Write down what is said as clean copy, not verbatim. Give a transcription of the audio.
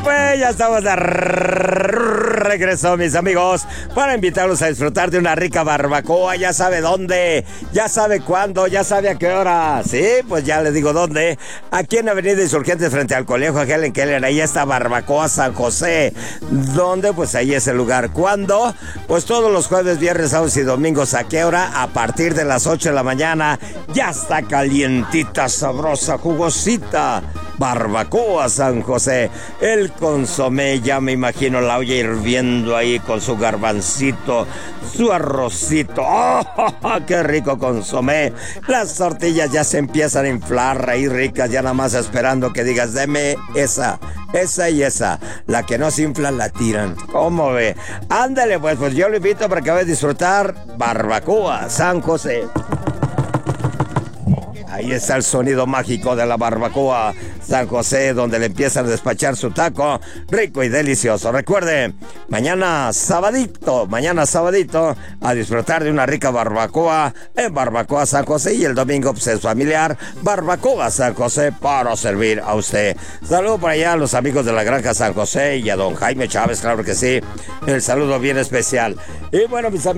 pues, ya estamos de regreso, mis amigos, para invitarlos a disfrutar de una rica barbacoa. Ya sabe dónde, ya sabe cuándo, ya sabe a qué hora. Sí, pues ya les digo dónde. Aquí en Avenida Insurgentes, frente al Colegio Helen Keller, ahí está Barbacoa San José. ¿Dónde? Pues ahí es el lugar. ¿Cuándo? Pues todos los jueves, viernes, sábados y domingos. ¿A qué hora? A partir de las 8 de la mañana. Ya está calientita, sabrosa, jugosita. Barbacoa San José. El consomé, ya me imagino la olla hirviendo ahí con su garbancito, su arrocito. ¡Oh, qué rico consomé! Las tortillas ya se empiezan a inflar ahí ricas, ya nada más esperando que digas, deme esa y esa. La que no se infla la tiran. ¿Cómo ve? Ándale, pues yo lo invito para que vaya a disfrutar Barbacoa San José. Ahí está el sonido mágico de la Barbacoa San José, donde le empiezan a despachar su taco rico y delicioso. Recuerde, mañana sabadito, a disfrutar de una rica barbacoa en Barbacoa San José, y el domingo pues es familiar, Barbacoa San José para servir a usted. Saludo para allá a los amigos de la Granja San José y a don Jaime Chávez, claro que sí, el saludo bien especial. Y bueno, mis amigos,